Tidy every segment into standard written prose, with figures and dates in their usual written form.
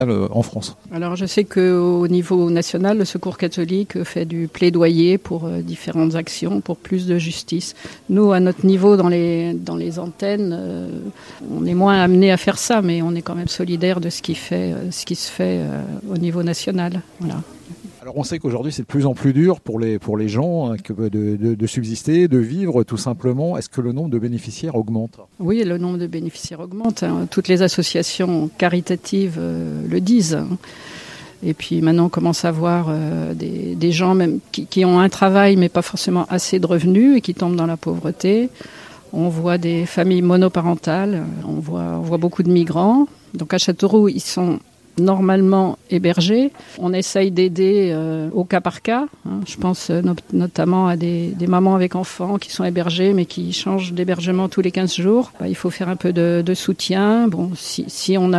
en France? Alors je sais qu'au niveau national, le Secours catholique fait du plaidoyer pour différentes actions, pour plus de justice. Nous, à notre niveau, dans les antennes, on est moins amené à faire ça, mais on est quand même solidaire de ce qui se fait au niveau national. Voilà. Alors on sait qu'aujourd'hui c'est de plus en plus dur pour les gens de subsister, de vivre tout simplement. Est-ce que le nombre de bénéficiaires augmente? Oui, le nombre de bénéficiaires augmente. Toutes les associations caritatives le disent. Et puis maintenant on commence à voir des gens même qui ont un travail mais pas forcément assez de revenus et qui tombent dans la pauvreté. On voit des familles monoparentales, on voit beaucoup de migrants. Donc à Châteauroux, ils sont normalement hébergés. On essaye d'aider au cas par cas. Je pense notamment à des mamans avec enfants qui sont hébergées mais qui changent d'hébergement tous les 15 jours. Il faut faire un peu de soutien. Bon, si on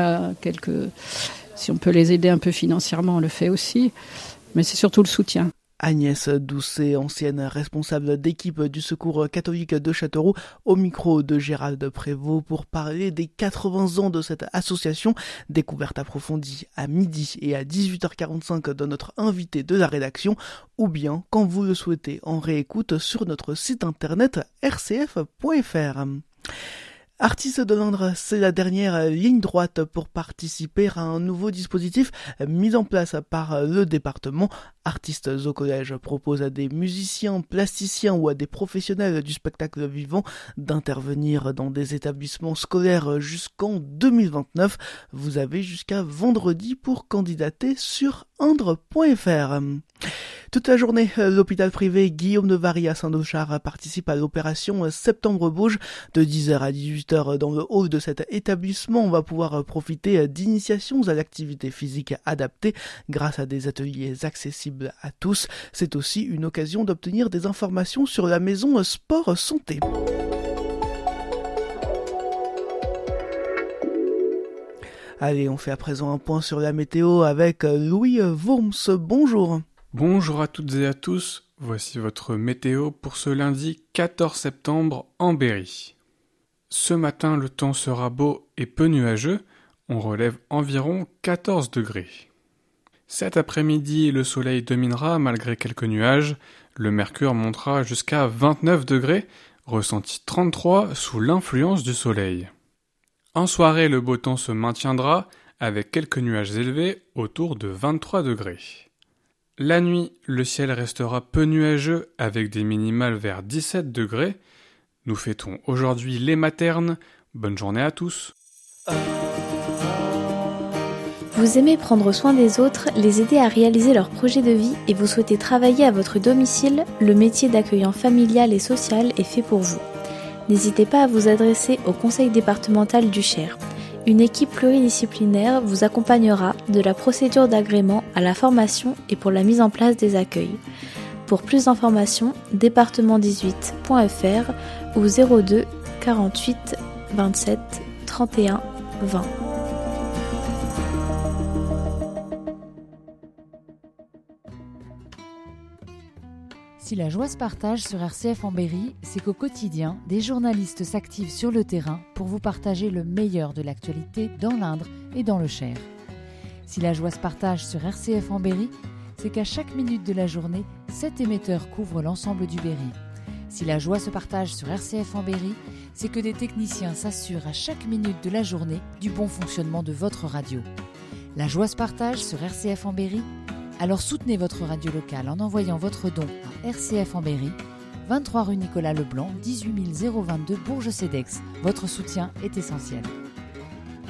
peut les aider un peu financièrement, on le fait aussi. Mais c'est surtout le soutien. Agnès Doucet, ancienne responsable d'équipe du Secours catholique de Châteauroux, au micro de Gérald Prévost pour parler des 80 ans de cette association. Découverte approfondie à midi et à 18h45 de notre invité de la rédaction, ou bien, quand vous le souhaitez, en réécoute sur notre site internet rcf.fr. Artistes de l'Indre, c'est la dernière ligne droite pour participer à un nouveau dispositif mis en place par le département. Artistes au collège propose à des musiciens, plasticiens ou à des professionnels du spectacle vivant d'intervenir dans des établissements scolaires jusqu'en 2029. Vous avez jusqu'à vendredi pour candidater sur indre.fr. Toute la journée, l'hôpital privé Guillaume de Varie à Saint-Dochard participe à l'opération Septembre Bouge. De 10h à 18h dans le hall de cet établissement, on va pouvoir profiter d'initiations à l'activité physique adaptée grâce à des ateliers accessibles à tous. C'est aussi une occasion d'obtenir des informations sur la maison Sport Santé. Allez, on fait à présent un point sur la météo avec Louis Worms. Bonjour. Bonjour à toutes et à tous, voici votre météo pour ce lundi 14 septembre en Berry. Ce matin, le temps sera beau et peu nuageux, on relève environ 14 degrés. Cet après-midi, le soleil dominera malgré quelques nuages, le mercure montera jusqu'à 29 degrés, ressenti 33 sous l'influence du soleil. En soirée, le beau temps se maintiendra avec quelques nuages élevés autour de 23 degrés. La nuit, le ciel restera peu nuageux avec des minimales vers 17 degrés. Nous fêtons aujourd'hui les maternes. Bonne journée à tous. Vous aimez prendre soin des autres, les aider à réaliser leurs projets de vie et vous souhaitez travailler à votre domicile, le métier d'accueillant familial et social est fait pour vous. N'hésitez pas à vous adresser au conseil départemental du Cher. Une équipe pluridisciplinaire vous accompagnera de la procédure d'agrément à la formation et pour la mise en place des accueils. Pour plus d'informations, département18.fr ou 02 48 27 31 20. Si la joie se partage sur RCF en Berry, c'est qu'au quotidien, des journalistes s'activent sur le terrain pour vous partager le meilleur de l'actualité dans l'Indre et dans le Cher. Si la joie se partage sur RCF en Berry, c'est qu'à chaque minute de la journée, 7 émetteurs couvrent l'ensemble du Berry. Si la joie se partage sur RCF en Berry, c'est que des techniciens s'assurent à chaque minute de la journée du bon fonctionnement de votre radio. La joie se partage sur RCF en Berry. Alors soutenez votre radio locale en envoyant votre don à RCF en Berry, 23 rue Nicolas Leblanc, 18 022 Bourges-Cedex. Votre soutien est essentiel.